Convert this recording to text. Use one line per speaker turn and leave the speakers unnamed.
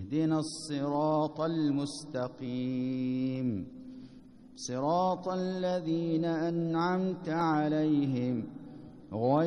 اهدنا الصراط المستقيم صراط الذين أنعمت عليهم غير